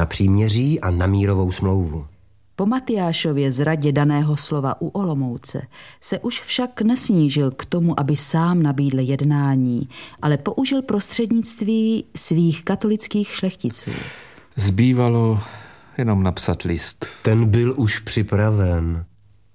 na příměří a na mírovou smlouvu. Po Matyášově zradě daného slova u Olomouce se už však nesnížil k tomu, aby sám nabídl jednání, ale použil prostřednictví svých katolických šlechticů. Zbývalo jenom napsat list. Ten byl už připraven.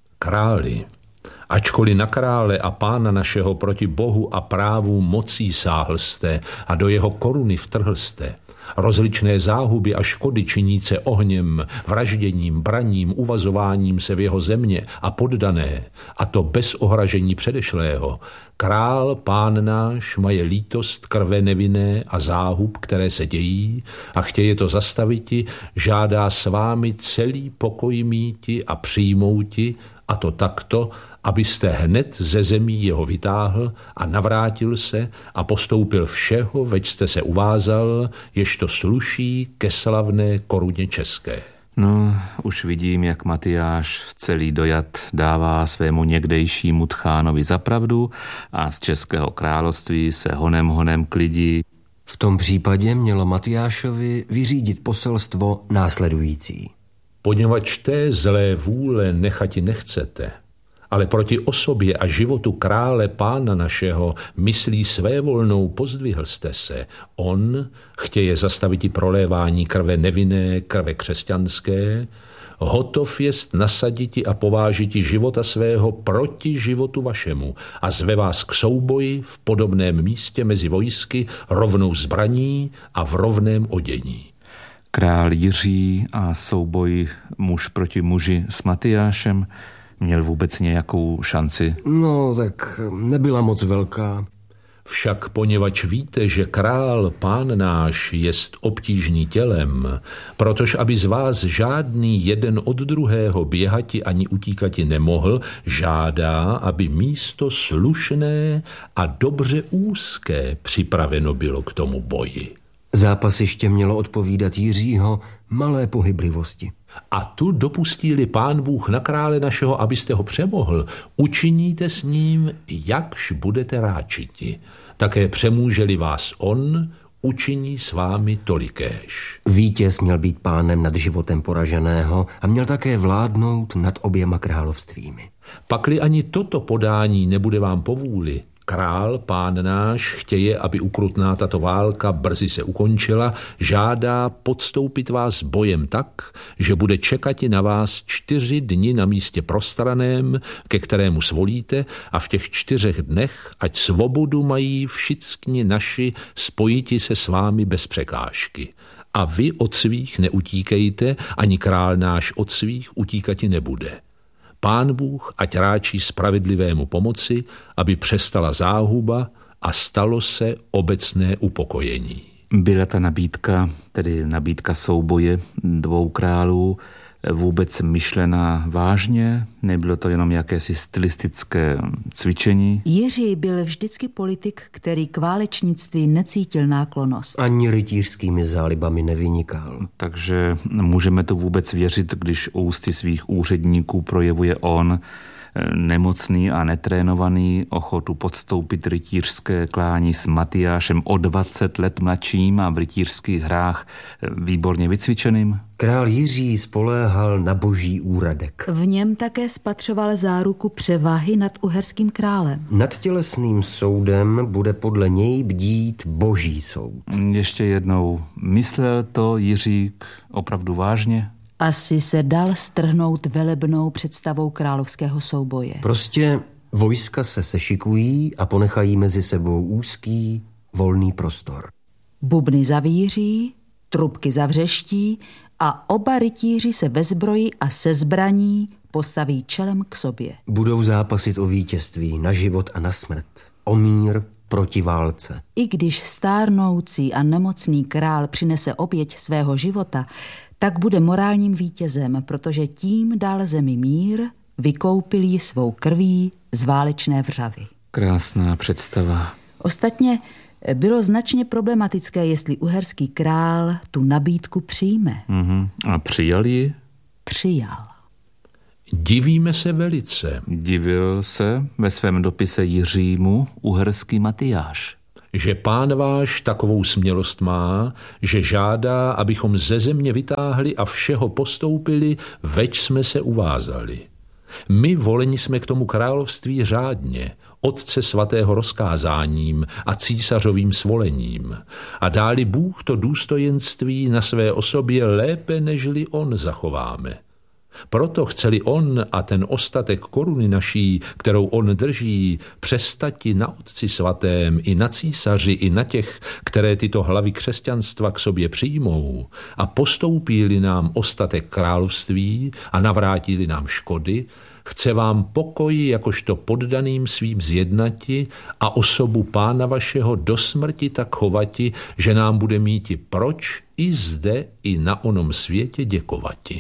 Králi, ačkoliv na krále a pána našeho proti Bohu a právu mocí sáhl jste a do jeho koruny vtrhl jste, rozličné záhuby a škody činíce ohněm, vražděním, braním, uvazováním se v jeho země a poddané, a to bez ohražení předešlého, král pán náš maje lítost krve nevinné a záhub, které se dějí, a chtěje to zastaviti, žádá s vámi celý pokoj míti a přijmouti, a to takto, abyste hned ze zemí jeho vytáhl a navrátil se a postoupil všeho, več jste se uvázal, jež to sluší ke slavné koruně české. No, už vidím, jak Matyáš celý dojat dává svému někdejšímu tchánovi za pravdu a z Českého království se honem klidí. V tom případě mělo Matyášovi vyřídit poselstvo následující. Poněvadž té zlé vůle nechati nechcete, ale proti osobě a životu krále pána našeho myslí svévolnou pozdvihl jste se. On chtěje zastavit i prolévání krve nevinné, krve křesťanské, hotov jest nasaditi a povážiti života svého proti životu vašemu a zve vás k souboji v podobném místě mezi vojsky rovnou zbraní a v rovném odění. Král Jiří a souboj muž proti muži s Matyášem měl vůbec nějakou šanci? No, tak nebyla moc velká. Však poněvadž víte, že král pán náš jest obtížný tělem, protože aby z vás žádný jeden od druhého běhati ani utíkati nemohl, žádá, aby místo slušné a dobře úzké připraveno bylo k tomu boji. Zápasiště mělo odpovídat Jiřího malé pohyblivosti. A tu dopustí-li pán Bůh na krále našeho, abyste ho přemohl, učiníte s ním, jakž budete ráčiti. Také přemůže-li vás on, učiní s vámi tolikéž. Vítěz měl být pánem nad životem poraženého a měl také vládnout nad oběma královstvími. Pakli ani toto podání nebude vám po vůli, král, pán náš, chtěje, aby ukrutná tato válka brzy se ukončila, žádá podstoupit vás bojem tak, že bude čekati na vás 4 dny na místě prostraném, ke kterému svolíte, a v těch 4 dnech, ať svobodu mají všichni naši spojiti se s vámi bez překážky. A vy od svých neutíkejte, ani král náš od svých utíkati nebude. Pán Bůh ať ráčí spravedlivému pomoci, aby přestala záhuba a stalo se obecné upokojení. Byla ta nabídka, tedy nabídka souboje 2 králů, vůbec myšlená vážně? Nebylo to jenom jakési stylistické cvičení? Jiří byl vždycky politik, který k válečnictví necítil náklonnost. Ani rytířskými zálibami nevynikal. Takže můžeme to vůbec věřit, když ústy svých úředníků projevuje on, nemocný a netrénovaný, ochotu podstoupit rytířské klání s Matyášem o 20 let mladším a v rytířských hrách výborně vycvičeným? Král Jiří spoléhal na boží úradek. V něm také spatřoval záruku převahy nad uherským králem. Nad tělesným soudem bude podle něj bdít boží soud. Ještě jednou, myslel to Jiřík opravdu vážně? Asi se dal strhnout velebnou představou královského souboje. Prostě vojska se sešikují a ponechají mezi sebou úzký, volný prostor. Bubny zavíří, trubky zavřeští a oba rytíři se ve zbroji a se zbraní postaví čelem k sobě. Budou zápasit o vítězství na život a na smrt, o mír proti válce. I když stárnoucí a nemocný král přinese oběť svého života, tak bude morálním vítězem, protože tím dal zemi mír, vykoupil ji svou krví z válečné vřavy. Krásná představa. Ostatně bylo značně problematické, jestli uherský král tu nabídku přijme. A přijal ji? Přijal. Divíme se velice. Divil se ve svém dopise Jiřímu uherský Matyáš. že pán váš takovou smělost má, že žádá, abychom ze země vytáhli a všeho postoupili, več jsme se uvázali. My voleni jsme k tomu království řádně, Otce svatého rozkázáním a císařovým svolením a dáli Bůh to důstojenství na své osobě lépe, nežli on zachováme. Proto chceli on a ten ostatek koruny naší, kterou on drží, přestati na Otci svatém i na císaři i na těch, které tyto hlavy křesťanstva k sobě přijmou a postoupili nám ostatek království a navrátili nám škody, chce vám pokoj jakožto poddaným svým zjednati a osobu pána vašeho do smrti tak chovati, že nám bude míti proč i zde i na onom světě děkovati.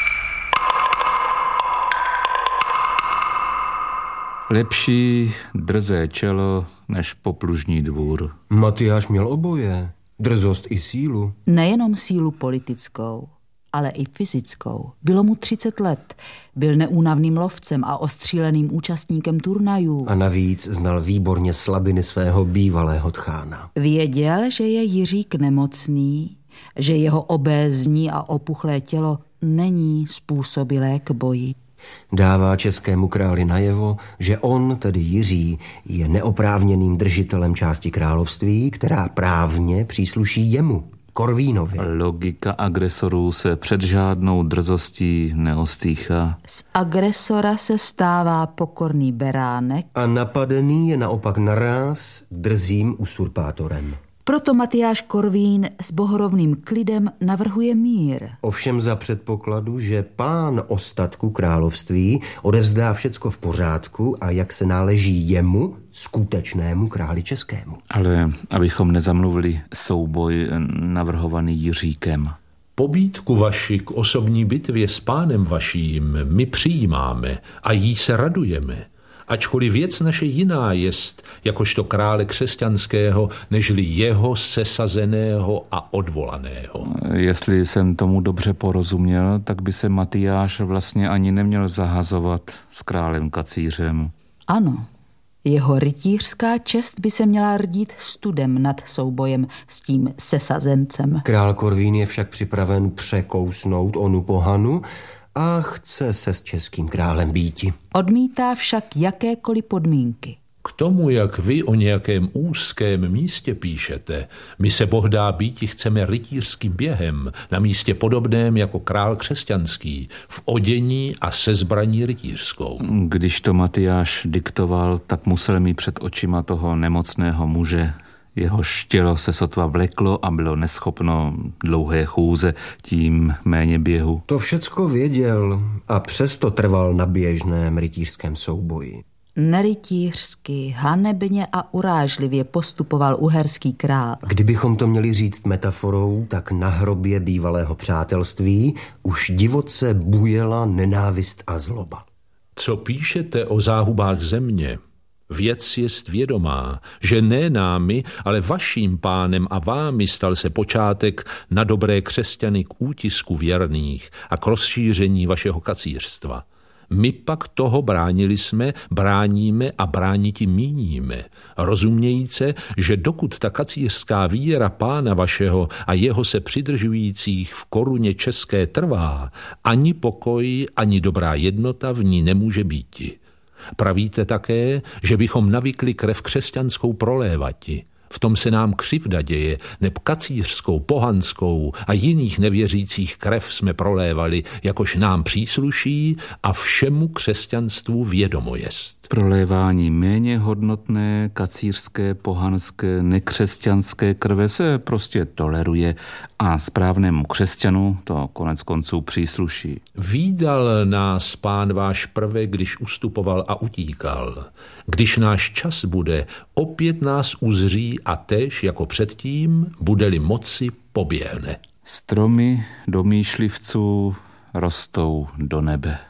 Lepší drzé čelo než poplužní dvůr. Matyáš měl oboje, drzost i sílu. Nejenom sílu politickou, ale i fyzickou. Bylo mu 30 let, byl neúnavným lovcem a ostříleným účastníkem turnajů. A navíc znal výborně slabiny svého bývalého tchána. Věděl, že je Jiřík nemocný, že jeho obézní a opuchlé tělo není způsobilé k boji. Dává českému králi najevo, že on, tedy Jiří, je neoprávněným držitelem části království, která právně přísluší jemu, Korvínovi. Logika agresorů se před žádnou drzostí neostýchá. Z agresora se stává pokorný beránek. A napadený je naopak naráz drzým usurpátorem. Proto Matyáš Korvín s bohorovným klidem navrhuje mír. Ovšem za předpokladu, že pán ostatku království odevzdá všecko v pořádku a jak se náleží jemu, skutečnému králi českému. Ale abychom nezamluvili souboj navrhovaný Jiříkem. Pobídku vaši k osobní bitvě s pánem vaším my přijímáme a jí se radujeme. Ačkoliv věc naše jiná jest, jakožto krále křesťanského, nežli jeho sesazeného a odvolaného. Jestli jsem tomu dobře porozuměl, tak by se Matyáš vlastně ani neměl zahazovat s králem kacířem. Ano, jeho rytířská čest by se měla rdít studem nad soubojem s tím sesazencem. Král Korvín je však připraven překousnout onu pohanu a chce se s českým králem býti. Odmítá však jakékoliv podmínky. K tomu, jak vy o nějakém úzkém místě píšete, my se bohdá býti chceme rytířským během, na místě podobném jako král křesťanský, v odění a se zbraní rytířskou. Když to Matyáš diktoval, tak musel mít před očima toho nemocného muže. Jeho tělo se sotva vleklo a bylo neschopno dlouhé chůze, tím méně běhu. To všecko věděl a přesto trval na běžném rytířském souboji. Nerytířsky, hanebně a urážlivě postupoval uherský král. Kdybychom to měli říct metaforou, tak na hrobě bývalého přátelství už divoce bujela nenávist a zloba. Co píšete o záhubách země? Věc jest vědomá, že ne námi, ale vaším pánem a vámi stal se počátek na dobré křesťany k útisku věrných a k rozšíření vašeho kacířstva. My pak toho bránili jsme, bráníme a brániti míníme, rozumějíce, že dokud ta kacířská víra pána vašeho a jeho se přidržujících v koruně české trvá, ani pokoj, ani dobrá jednota v ní nemůže býti. Pravíte také, že bychom navykli krev křesťanskou prolévati. V tom se nám křivda děje, neb kacířskou, pohanskou a jiných nevěřících krev jsme prolévali, jakož nám přísluší a všemu křesťanstvu vědomo jest. Prolévání méně hodnotné, kacířské, pohanské, nekřesťanské krve se prostě toleruje a správnému křesťanu to konec konců přísluší. Vídal nás pán váš prve, když ustupoval a utíkal. Když náš čas bude, opět nás uzří a též jako předtím, bude-li moci, poběhne. Stromy domýšlivců rostou do nebe.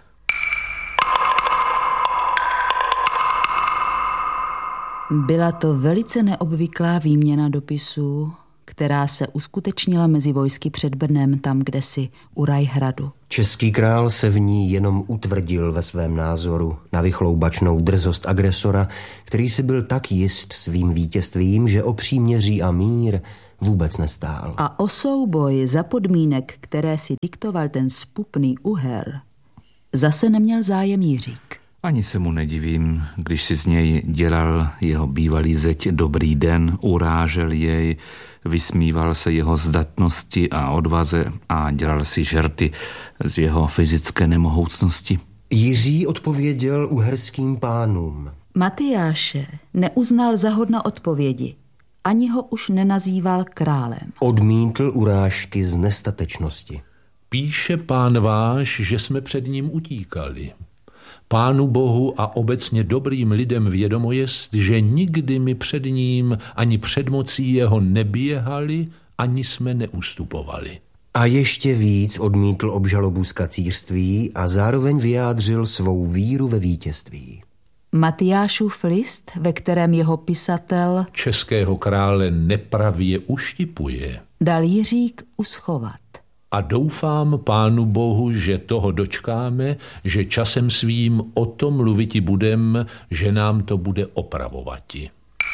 Byla to velice neobvyklá výměna dopisů, která se uskutečnila mezi vojsky před Brnem, tam kdesi u Rajhradu. Český král se v ní jenom utvrdil ve svém názoru na vychloubačnou drzost agresora, který si byl tak jist svým vítězstvím, že o příměří a mír vůbec nestál. A o souboj za podmínek, které si diktoval ten spupný Uher, zase neměl zájem Jiřík. Ani se mu nedivím, když si z něj dělal jeho bývalý zeť dobrý den, urážel jej, vysmíval se jeho zdatnosti a odvaze a dělal si žerty z jeho fyzické nemohoucnosti. Jiří odpověděl uherským pánům. Matyáše neuznal za hodna odpovědi, ani ho už nenazýval králem. Odmítl urážky z nestatečnosti. Píše pán váš, že jsme před ním utíkali. Pánu Bohu a obecně dobrým lidem vědomo jest, že nikdy my před ním ani před mocí jeho neběhali, ani jsme neustupovali. A ještě víc odmítl obžalobu z kacířství a zároveň vyjádřil svou víru ve vítězství. Matyášův list, ve kterém jeho pisatel českého krále nepravě uštipuje, dal Jiřík uschovat. A doufám pánu Bohu, že toho dočkáme, že časem svým o tom mluviti budem, že nám to bude opravovati.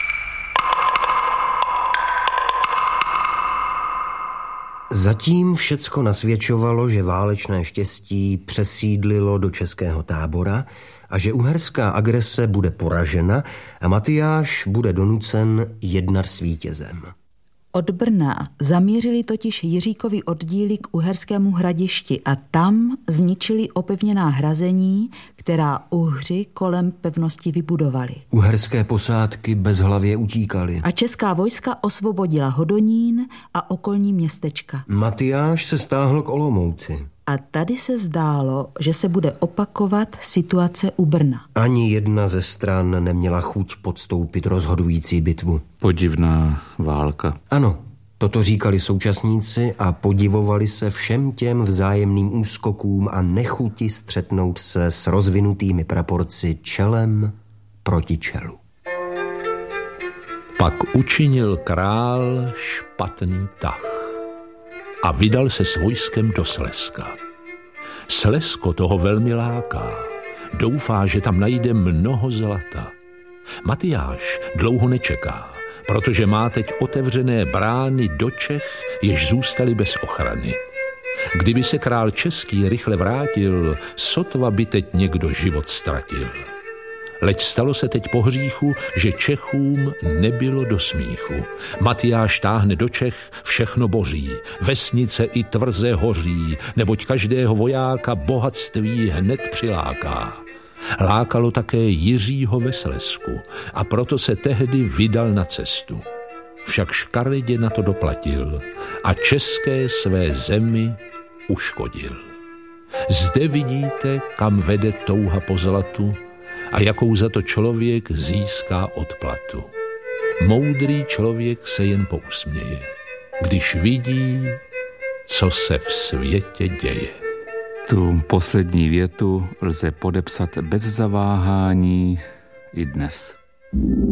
Zatím všecko nasvědčovalo, že válečné štěstí přesídlilo do českého tábora a že uherská agrese bude poražena a Matyáš bude donucen jednat s vítězem. Od Brna zamířili totiž Jiříkovi oddíly k Uherskému hradišti a tam zničili opevněná hrazení, která Uhři kolem pevnosti vybudovali. Uherské posádky bezhlavě utíkaly. A česká vojska osvobodila Hodonín a okolní městečka. Matyáš se stáhl k Olomouci. A tady se zdálo, že se bude opakovat situace u Brna. Ani jedna ze stran neměla chuť podstoupit rozhodující bitvu. Podivná válka. Ano, toto říkali současníci a podivovali se všem těm vzájemným úskokům a nechuti střetnout se s rozvinutými praporci čelem proti čelu. Pak učinil král špatný tah a vydal se s vojskem do Slezska. Slezsko toho velmi láká. Doufá, že tam najde mnoho zlata. Matyáš dlouho nečeká, protože má teď otevřené brány do Čech, jež zůstaly bez ochrany. Kdyby se král český rychle vrátil, sotva by teď někdo život ztratil. Leč stalo se teď po hříchu, že Čechům nebylo do smíchu. Matyáš táhne do Čech, všechno boří, vesnice i tvrze hoří, neboť každého vojáka bohatství hned přiláká. Lákalo také Jiřího ve Slezsku a proto se tehdy vydal na cestu. Však škaredě na to doplatil a české své zemi uškodil. Zde vidíte, kam vede touha po zlatu a jakou za to člověk získá odplatu. Moudrý člověk se jen pousměje, když vidí, co se v světě děje. Tu poslední větu lze podepsat bez zaváhání i dnes.